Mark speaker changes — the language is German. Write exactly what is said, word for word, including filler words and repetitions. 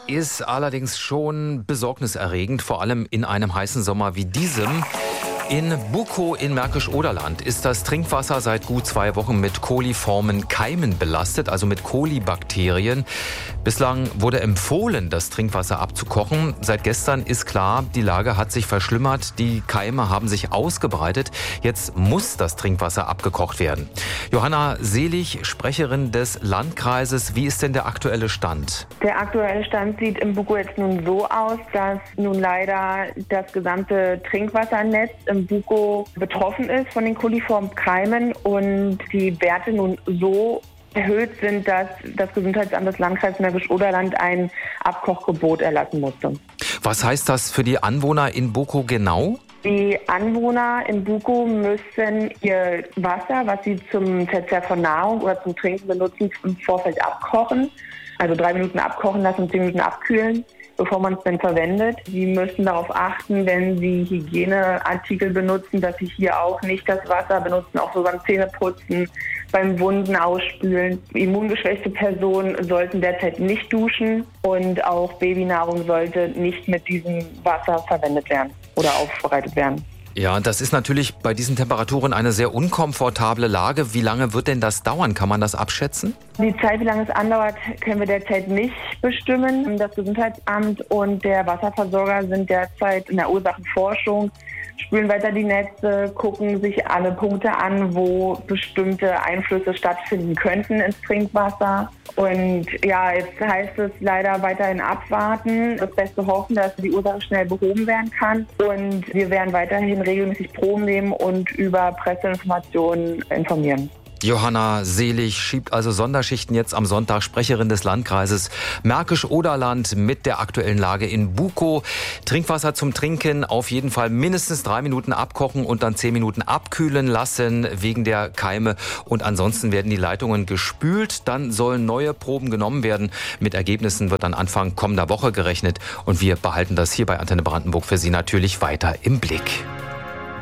Speaker 1: ist allerdings schon besorgniserregend, vor allem in einem heißen Sommer wie diesem. In Bukow in Märkisch-Oderland ist das Trinkwasser seit gut zwei Wochen mit koliformen Keimen belastet, also mit Kolibakterien. Bislang wurde empfohlen, das Trinkwasser abzukochen. Seit gestern ist klar, die Lage hat sich verschlimmert. Die Keime haben sich ausgebreitet. Jetzt muss das Trinkwasser abgekocht werden. Johanna Selig, Sprecherin des Landkreises. Wie ist denn der aktuelle Stand?
Speaker 2: Der aktuelle Stand sieht in Bukow jetzt nun so aus, dass nun leider das gesamte Trinkwassernetz in Bukow betroffen ist von den koliformen Keimen und die Werte nun so erhöht sind, dass das Gesundheitsamt des Landkreises Märkisch-Oderland ein Abkochgebot erlassen musste.
Speaker 1: Was heißt das für die Anwohner in Bukow genau?
Speaker 2: Die Anwohner in Bukow müssen ihr Wasser, was sie zum Verzehr von Nahrung oder zum Trinken benutzen, im Vorfeld abkochen. Also drei Minuten abkochen lassen und zehn Minuten abkühlen, bevor man es dann verwendet. Sie müssen darauf achten, wenn Sie Hygieneartikel benutzen, dass Sie hier auch nicht das Wasser benutzen, auch so beim Zähneputzen, beim Wunden ausspülen. Immungeschwächte Personen sollten derzeit nicht duschen und auch Babynahrung sollte nicht mit diesem Wasser verwendet werden oder aufbereitet werden.
Speaker 1: Ja, das ist natürlich bei diesen Temperaturen eine sehr unkomfortable Lage. Wie lange wird denn das dauern? Kann man das abschätzen?
Speaker 2: Die Zeit, wie lange es andauert, können wir derzeit nicht bestimmen. Das Gesundheitsamt und der Wasserversorger sind derzeit in der Ursachenforschung, spülen weiter die Netze, gucken sich alle Punkte an, wo bestimmte Einflüsse stattfinden könnten ins Trinkwasser. Und ja, jetzt heißt es leider weiterhin abwarten, das Beste hoffen, dass die Ursache schnell behoben werden kann. Und wir werden weiterhin regelmäßig Proben nehmen und über Presseinformationen informieren.
Speaker 1: Johanna Selig schiebt also Sonderschichten jetzt am Sonntag, Sprecherin des Landkreises Märkisch-Oderland mit der aktuellen Lage in Bukow. Trinkwasser zum Trinken auf jeden Fall mindestens drei Minuten abkochen und dann zehn Minuten abkühlen lassen wegen der Keime. Und ansonsten werden die Leitungen gespült. Dann sollen neue Proben genommen werden. Mit Ergebnissen wird dann Anfang kommender Woche gerechnet. Und wir behalten das hier bei Antenne Brandenburg für Sie natürlich weiter im Blick.